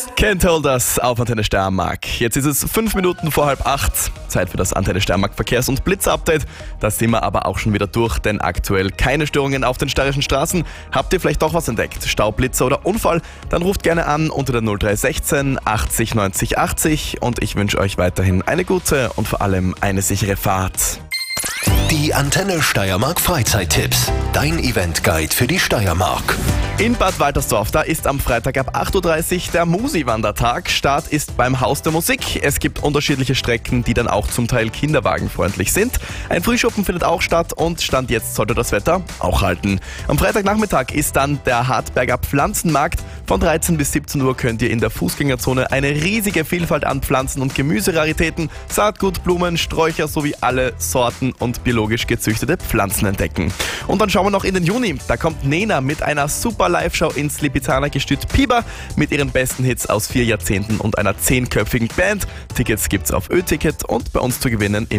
Can't Hold Us auf Antenne Steiermark. Jetzt ist es 5 Minuten vor 7:30. Zeit für das Antenne Steiermark Verkehrs- und Blitzer-Update. Da sind wir aber auch schon wieder durch, denn aktuell keine Störungen auf den steirischen Straßen. Habt ihr vielleicht doch was entdeckt? Stau, Blitzer oder Unfall? Dann ruft gerne an unter der 0316 80 90 80 und ich wünsche euch weiterhin eine gute und vor allem eine sichere Fahrt. Die Antenne Steiermark Freizeittipps. Dein Eventguide für die Steiermark. In Bad Waltersdorf, da ist am Freitag ab 8:30 Uhr der Musi-Wandertag. Start ist beim Haus der Musik. Es gibt unterschiedliche Strecken, die dann auch zum Teil kinderwagenfreundlich sind. Ein Frühschoppen findet auch statt und Stand jetzt sollte das Wetter auch halten. Am Freitagnachmittag ist dann der Hartberger Pflanzenmarkt. Von 13 bis 17 Uhr könnt ihr in der Fußgängerzone eine riesige Vielfalt an Pflanzen- und Gemüseraritäten, Saatgut, Blumen, Sträucher sowie alle Sorten und biologisch gezüchtete Pflanzen entdecken. Und dann schauen wir noch in den Juni. Da kommt Nena mit einer super Live-Show ins Lipizzaner-Gestüt Piber mit ihren besten Hits aus 4 Jahrzehnten und einer 10-köpfigen Band. Tickets gibt's auf Ö-Ticket und bei uns zu gewinnen im